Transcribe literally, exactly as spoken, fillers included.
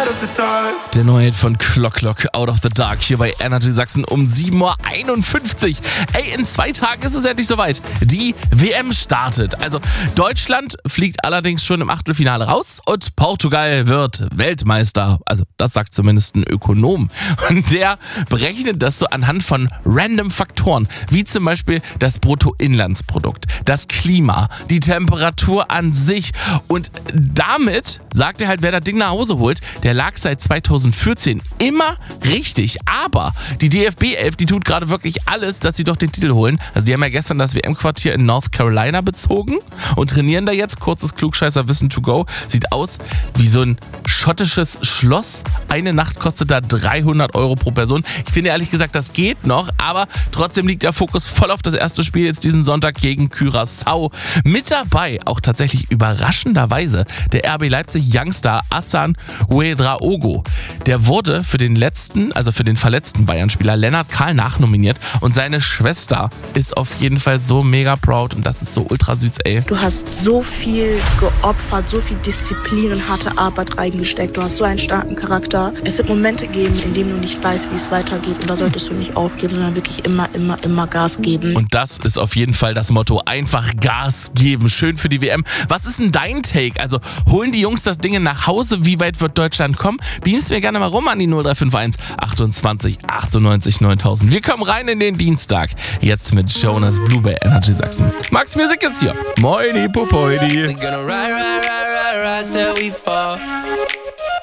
Der neue Hit von Clock Clock, Out of the Dark, hier bei Energy Sachsen um sieben Uhr einundfünfzig. Ey, in zwei Tagen ist es endlich soweit. Die W M startet. Also Deutschland fliegt allerdings schon im Achtelfinale raus und Portugal wird Weltmeister. Also das sagt zumindest ein Ökonom. Und der berechnet das so anhand von random Faktoren, wie zum Beispiel das Bruttoinlandsprodukt, das Klima, die Temperatur an sich. Und damit sagt er halt, wer das Ding nach Hause holt, der lag seit zweitausendvierzehn immer richtig. Aber die D F B elf, die tut gerade wirklich alles, dass sie doch den Titel holen. Also die haben ja gestern das W M-Quartier in North Carolina bezogen und trainieren da jetzt. Kurzes Klugscheißer-Wissen to go. Sieht aus wie so ein schottisches Schloss. Eine Nacht kostet da dreihundert Euro pro Person. Ich finde ehrlich gesagt, das geht noch, aber trotzdem liegt der Fokus voll auf das erste Spiel jetzt diesen Sonntag gegen Curaçao. Mit dabei, auch tatsächlich überraschenderweise, der R B Leipzig Youngstar Hassan Ouedraogo. Der wurde für den letzten, also für den verletzten Bayern-Spieler Lennart Kahl nachnominiert und seine Schwester ist auf jeden Fall so mega proud und das ist so ultra süß, ey. Du hast so viel geopfert, so viel Disziplin und harte Arbeit reingesteckt. Du hast so einen starken Charakter. Es wird Momente geben, in denen du nicht weißt, wie es weitergeht und da solltest du nicht aufgeben, sondern wirklich immer, immer, immer Gas geben. Und das ist auf jeden Fall das Motto, einfach Gas geben. Schön für die W M. Was ist denn dein Take? Also holen die Jungs das Ding nach Hause? Wie weit wird Deutschland kommen? Beamst mir gerne mal rum an die null drei fünf eins achtundzwanzig achtundneunzig neuntausend. Wir kommen rein in den Dienstag. Jetzt mit Jonas Blue bei Energy Sachsen. Max Music ist hier. Moini Popoidi.